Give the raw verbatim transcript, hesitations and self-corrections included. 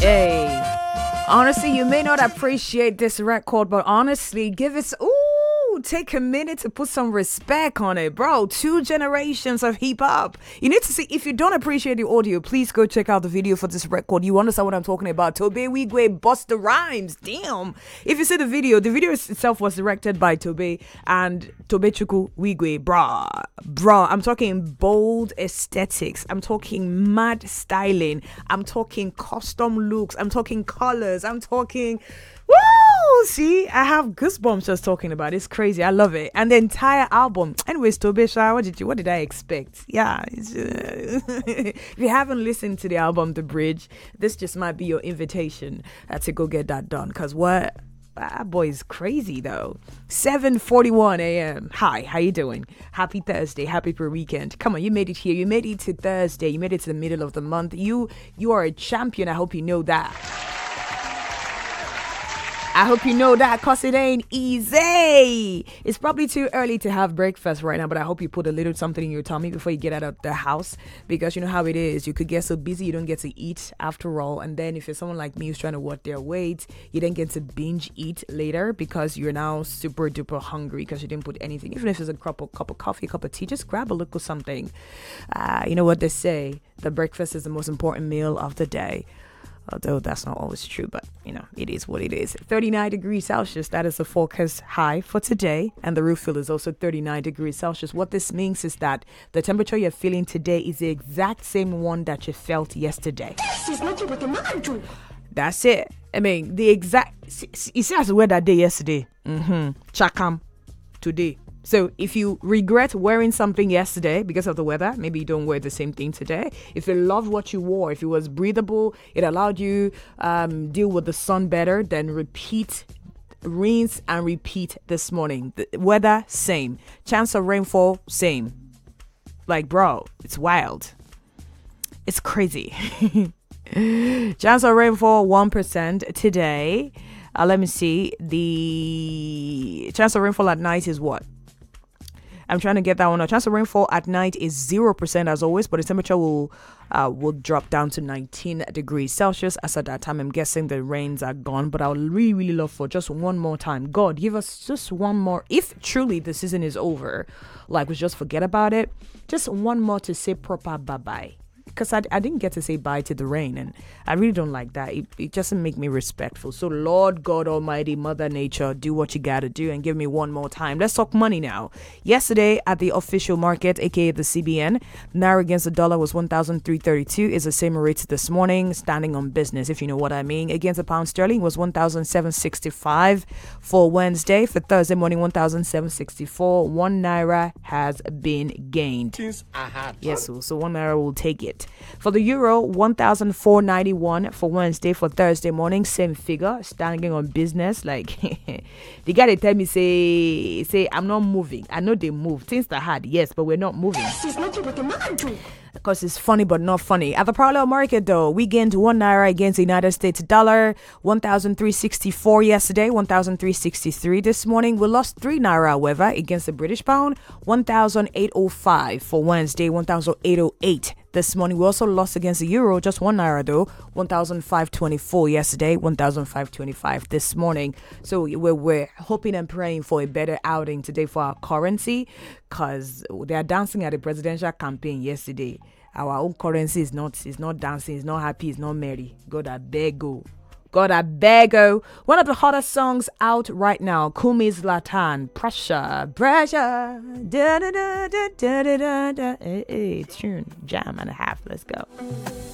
Hey. Honestly, you may not appreciate this record, but honestly, give it. Ooh, take a minute to put some respect on it, bro. Two generations of hip hop. You need to see. If you don't appreciate the audio, please go check out the video for this record. You understand what I'm talking about? Tobe Wigwe bust the rhymes. Damn. If you see the video, the video itself was directed by Tobe and Tobe Chuku Wigwe, brah, brah. I'm talking bold aesthetics. I'm talking mad styling. I'm talking custom looks. I'm talking colors. I'm talking, woo! See, I have goosebumps just talking about it. It's crazy. I love it. And the entire album. Anyways, Tobe Sha, what did you? What did I expect? Yeah. It's, uh, if you haven't listened to the album, The Bridge, this just might be your invitation uh, to go get that done. Cause what? That boy is crazy though. seven forty-one a.m. Hi, how you doing? Happy Thursday, happy per weekend. Come on, you made it here. You made it to Thursday. You made it to the middle of the month. You you are a champion. I hope you know that. I hope you know that, cause it ain't easy. It's probably too early to have breakfast right now, but I hope you put a little something in your tummy before you get out of the house, because you know how it is. You could get so busy you don't get to eat after all, and then if you're someone like me who's trying to watch their weight, you then get to binge eat later because you're now super duper hungry because you didn't put anything. Even if it's a cup of, cup of coffee, a cup of tea, just grab a little something. Uh, you know what they say, the breakfast is the most important meal of the day. Although that's not always true, but you know, it is what it is. thirty-nine degrees Celsius, that is the forecast high for today. And the roof fill is also thirty-nine degrees Celsius. What this means is that the temperature you're feeling today is the exact same one that you felt yesterday. That's it. I mean, the exact, you see, as the weather day yesterday, mm-hmm, Chakam today. So if you regret wearing something yesterday because of the weather, maybe you don't wear the same thing today. If you loved what you wore, if it was breathable, it allowed you um, deal with the sun better, then repeat, rinse and repeat this morning. The weather, same. Chance of rainfall, same. Like, bro, it's wild. It's crazy. Chance of rainfall, one percent today. Uh, let me see. The chance of rainfall at night is what? I'm trying to get that one. A chance of rainfall at night is zero percent as always, but the temperature will uh, will drop down to nineteen degrees Celsius. As at that time, I'm guessing the rains are gone, but I would really, really love for just one more time. God, give us just one more. If truly the season is over, like we just forget about it, just one more to say proper bye-bye. Because I, I didn't get to say bye to the rain, and I really don't like that. It, it doesn't make me respectful. So Lord God Almighty, Mother Nature, do what you gotta do and give me one more time. Let's talk money now. Yesterday at the official market, aka the C B N, Naira against the dollar was one thousand three hundred thirty-two. Is the same rate this morning, standing on business, if you know what I mean. Against the pound sterling was one thousand seven hundred sixty-five for Wednesday. For Thursday morning, one thousand seven hundred sixty-four. One Naira has been gained. Yes, so, so one Naira will take it. For the euro, one thousand four hundred ninety-one for Wednesday. For Thursday morning, same figure, standing on business. Like, the guy they tell me, say, say, I'm not moving. I know they move. Things are hard, yes, but we're not moving. Because it's funny but not funny. At the parallel market though, we gained one Naira against the United States dollar, one thousand three hundred sixty-four yesterday, one thousand three hundred sixty-three this morning. We lost three Naira however against the British pound, one thousand eight hundred five for Wednesday, one thousand eight hundred eight this morning. We also lost against the euro, just one Naira though, one thousand five hundred twenty-four yesterday, one thousand five hundred twenty-five this morning. So we're, we're hoping and praying for a better outing today for our currency, because they are dancing at the presidential campaign yesterday. Our own currency is not is not dancing, it's not happy, it's not merry. God, I beg go. God, I beg go. One of the hottest songs out right now, Kumi's Latan, Pressure, Pressure. Da, da, da, da, da, da, da. Hey, hey, tune, jam and a half. Let's go.